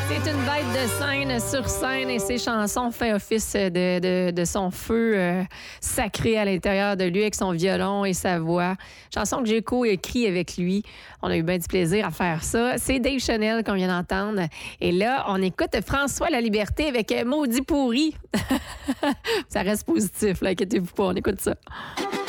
C'est une bête de scène sur scène et ses chansons font office de son feu sacré à l'intérieur de lui avec son violon et sa voix. Chanson que j'ai co-écrit avec lui. On a eu bien du plaisir à faire ça. C'est Dave Chanel qu'on vient d'entendre. Et là, on écoute François Laliberté avec Maudit pourri. Ça reste positif, là, inquiétez-vous pas, on écoute ça.